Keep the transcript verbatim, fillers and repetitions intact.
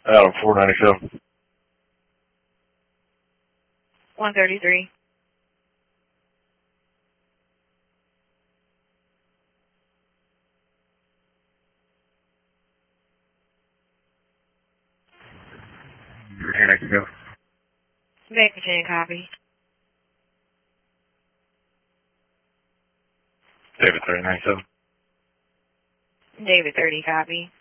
Adam, four ninety-seven. one thirty-three. Here next to go. Baker ten, copy. David, three ninety-seven. David thirty, copy.